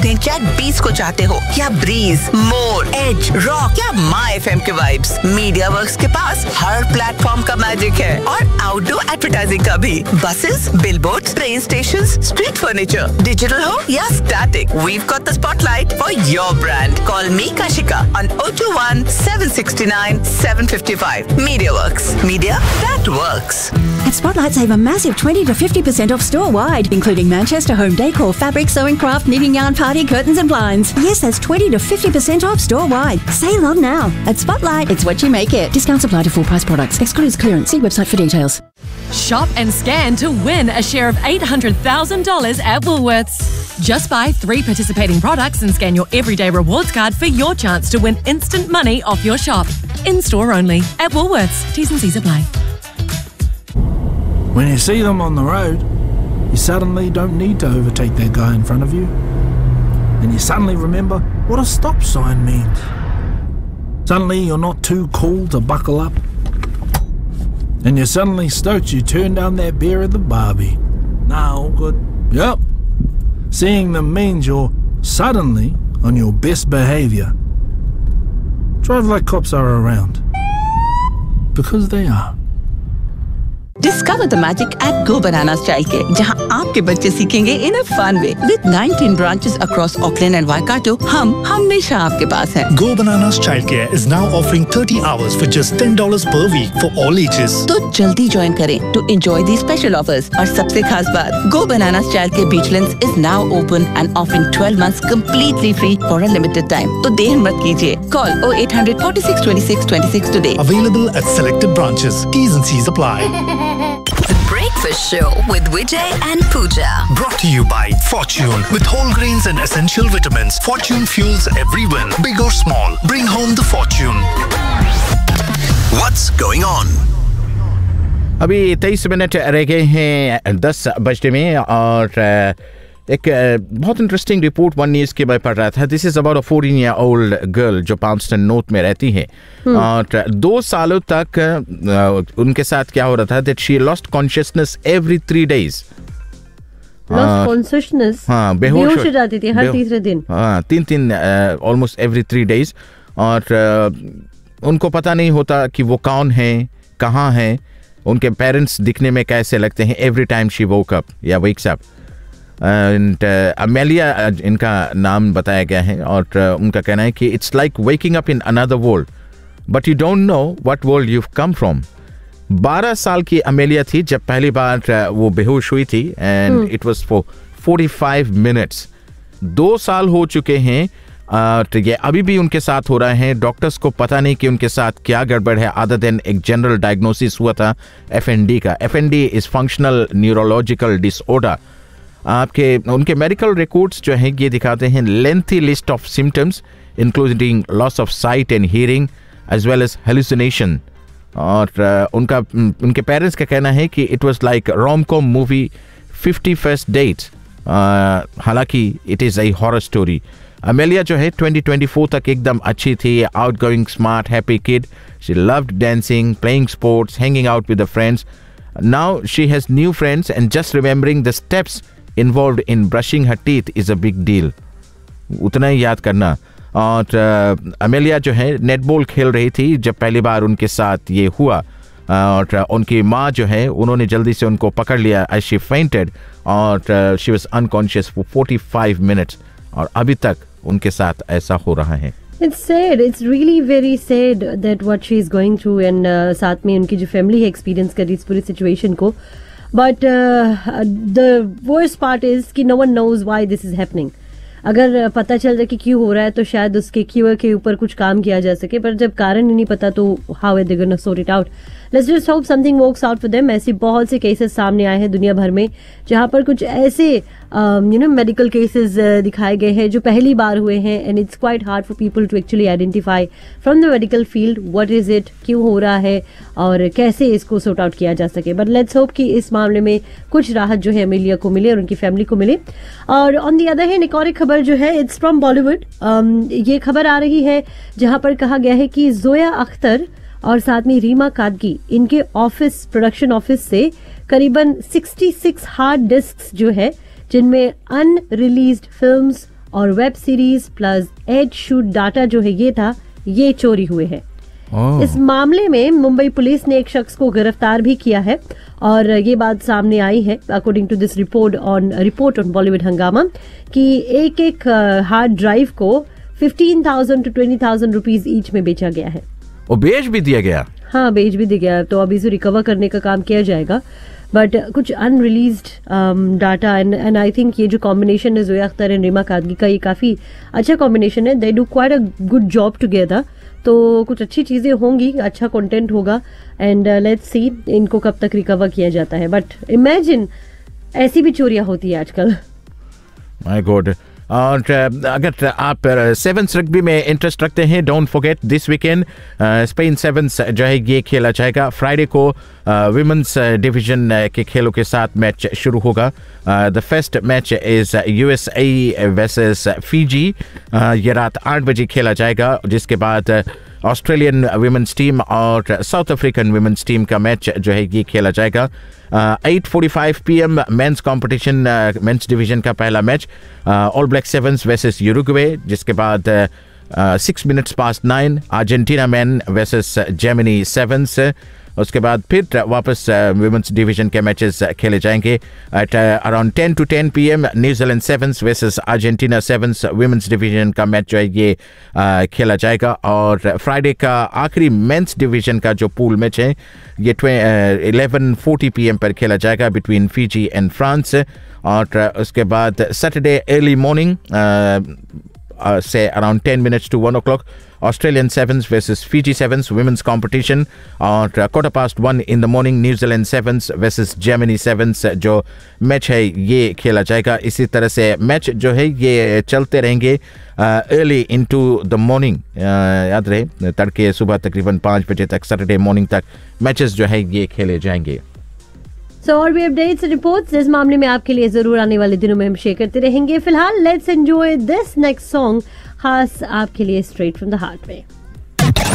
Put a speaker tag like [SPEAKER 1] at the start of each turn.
[SPEAKER 1] अपने जेट 20 को चाहते हो या ब्रीज, मोर, एज, रॉक या माई एफएम के वाइब्स, मीडिया वर्क्स के पास हर प्लेटफॉर्म का मैजिक है और आउटडोर एडवर्टाइजिंग का भी। Buses, billboards, train stations, street furniture, digital हो या static, we've got the spotlight for your brand. Call me Kashika on 021 769 755. MediaWorks. Media that works.
[SPEAKER 2] At Spotlight, save a massive 20 to 50% off store-wide, including Manchester home decor, fabric, sewing craft, knitting yarn, party curtains and blinds. Yes, that's 20 to 50% off store-wide. Sale on now. At Spotlight, it's what you make it. Discounts apply to full price products. Excludes clearance. See website for details.
[SPEAKER 3] Shop and scan to win a share of $800,000 at Woolworths. Just buy 3 participating products and scan your everyday rewards card for your chance to win instant money off your shop. In store only at Woolworths. T's and C's apply.
[SPEAKER 4] When you see them on the road, you suddenly don't need to overtake that guy in front of you. And you suddenly remember what a stop sign means. Suddenly you're not too cool to buckle up. And you're suddenly stoked you turned down that beer at the Barbie. Nah, all good. Yep. Seeing them means you're suddenly on your best behavior. Drive like cops are around. Because they are.
[SPEAKER 1] Discover the magic at Go Bananas Childcare, जहां आपके बच्चे सीखेंगे in a fun way. With 19 branches across Auckland and Waikato, हम हमेशा आपके पास हैं.
[SPEAKER 5] Go Bananas Childcare is now offering 30 hours for just $10 per week for all ages.
[SPEAKER 1] तो जल्दी ज्वाइन करें to enjoy these special offers. और सबसे खास बात, Go Bananas Childcare Beachlands is now open and offering 12 months completely free for a limited time. तो देर मत कीजिए. Call 0800 46 26 26 today.
[SPEAKER 5] Available at selected branches. T's and C's apply.
[SPEAKER 6] The Breakfast Show with Vijay and Pooja.
[SPEAKER 5] Brought to you by Fortune. With whole grains and essential vitamins, Fortune fuels every win. Big or small, bring home the fortune.
[SPEAKER 7] What's going on?
[SPEAKER 8] अभी 23 minute रह गए हैं 10 बजने में और एक बहुत interesting report one news के मैं पढ़ रहा था. This is about a 14-year-old girl जो पाउंडस्टन नॉर्थ में रहती है और 2 सालों तक उनके साथ क्या हो रहा था that she lost consciousness every 3 days.
[SPEAKER 9] Lost consciousness,
[SPEAKER 8] हाँ, बेहोश हो
[SPEAKER 9] जाती थी हर तीसरे दिन.
[SPEAKER 8] हाँ, 3 ऑलमोस्ट एवरी 3 days और उनको पता नहीं होता कि वो कौन है, कहाँ है, उनके पेरेंट्स दिखने में कैसे लगते हैं every time she woke up या वेक्स अप. एंड अमेलिया इनका नाम बताया गया है और उनका कहना है कि it's like waking up in another world but you don't know what world you come from. 12 साल की अमेलिया थी जब पहली बार वो बेहोश हुई थी and it was for 45 minutes. 2 साल हो चुके हैं और ये अभी भी उनके साथ हो रहे हैं. डॉक्टर्स को पता नहीं कि उनके साथ क्या गड़बड़ है अदर देन एक जनरल डायग्नोसिस हुआ था FND का. FND is functional neurological disorder. आपके उनके मेडिकल रिकॉर्ड्स जो हैं ये दिखाते हैं lengthy list of symptoms including loss of site and hearing as well as hallucination. और उनके पेरेंट्स का कहना है कि it was like rom-com movie 50 First Dates. हालांकि it is a horror story. Amelia जो है 2024 तक एकदम अच्छी थी, outgoing, smart, happy kid. She loved dancing, playing sports, hanging out with the friends. Now she has new friends and just remembering the steps involved in brushing her teeth is a big deal. उतना ही याद करना. और Amelia जो है netball खेल रही थी जब पहली बार उनके साथ ये हुआ और उनकी माँ जो है उन्होंने जल्दी से उनको पकड़ लिया as she fainted और she was unconscious for 45 minutes और अभी तक उनके साथ ऐसा हो रहा है.
[SPEAKER 9] It's sad. It's really very sad that what she is going through and साथ में उनकी जो फैमिली है एक्सपीरियंस कर रही इस पूरी सिचुएशन को. But the worst part is कि no one knows why this is happening. अगर पता चल जाए कि क्यों हो रहा है तो शायद उसके क्यों के ऊपर कुछ काम किया जा सके, पर जब कारण ही नहीं पता तो how are they gonna sort it out? Let's just hope something works out for them. ऐसी बहुत से केसेस सामने आए हैं दुनिया भर में जहाँ पर कुछ ऐसे मेडिकल केसेस दिखाए गए हैं जो पहली बार हुए हैं and it's quite hard for people to actually identify from the medical field what is it, क्यों हो रहा है और कैसे इसको सॉर्ट आउट किया जा सके. बट लेट्स होप कि इस मामले में कुछ राहत जो है अमेलिया को मिले और उनकी फैमिली को मिले. और ऑन दी अदर हैंड एक और खबर जो है इट्स फ्रॉम बॉलीवुड. ये खबर आ रही है जहां पर कहा गया है कि जोया अख्तर और साथ में रीमा कादगी इनके ऑफिस प्रोडक्शन ऑफिस से करीबन 66 हार्ड डिस्क्स जो है जिनमें अनरिलीज्ड फिल्म्स और web series plus as shoot data जो है ये चोरी हुए हैं। इस मामले में मुंबई पुलिस ने एक शख्स को गिरफ्तार भी किया है और ये बात सामने आई है according to this report on Bollywood हंगामा कि एक हार्ड ड्राइव को 15,000 to 20,000 रुपीज ईच में बेचा गया है।
[SPEAKER 8] और बेच भी दिया गया? हाँ,
[SPEAKER 9] बेच भी दिया गया। तो अभी इसे रिकवर करने का काम किया जाएगा, बट कुछ unreleased data and I think ये जो कॉम्बिनेशन है जोया अख्तर एंड रीमा कादगी का, ये काफी अच्छा कॉम्बिनेशन है। They do quite a good job together. तो कुछ अच्छी चीजें होंगी, अच्छा कंटेंट होगा एंड लेट्स सी इनको कब तक रिकवर किया जाता है। बट इमेजिन ऐसी भी चोरियां होती है आजकल।
[SPEAKER 8] My God. और अगर आप सेवन्स रग्बी में इंटरेस्ट रखते हैं, don't forget this weekend Spain sevens जो है ये खेला जाएगा। फ्राइडे को विमेंस डिवीजन के खेलों के साथ मैच शुरू होगा। The first match is USA versus Fiji. ये रात 8 बजे खेला जाएगा, जिसके बाद ऑस्ट्रेलियन विमेंस टीम और साउथ अफ्रीकन विमेंस टीम का मैच जो है ये खेला जाएगा। 8:45 PM mains competition mains division का पहला match all black sevens versus Uruguay, जिसके बाद 6 minutes past 9 Argentina man versus Germany sevens. उसके बाद फिर वापस विमेंस डिवीजन के मैचेस खेले जाएंगे at around 10 to 10 PM New Zealand sevens versus Argentina sevens women's division का मैच जो है ये खेला जाएगा। और फ्राइडे का आखिरी मेंस डिवीजन का जो पूल मैच है ये 11:40 PM पर खेला जाएगा बिटवीन फिजी एंड फ्रांस। और उसके बाद सैटरडे अर्ली मॉर्निंग से around 10 minutes to 1 o'clock Australian Sevens versus Fiji Sevens women's competition, और 1:15 in the morning New-Zealand Sevens versus Germany Sevens जो मैच है ये खेला जाएगा। इसी तरह से मैच जो है ये चलते रहेंगे अर्ली इनटू द मॉर्निंग। याद रहे तड़के सुबह तकरीबन 5 बजे तक सैटरडे मॉर्निंग तक मैचेस जो है ये खेले जाएंगे।
[SPEAKER 9] सो और भी अपडेट्स रिपोर्ट्स इस मामले में आपके लिए जरूर आने वाले दिनों में हम शेयर करते रहेंगे। फिलहाल let's enjoy this next song, खास आपके लिए स्ट्रेट फ्रॉम द हार्ट में।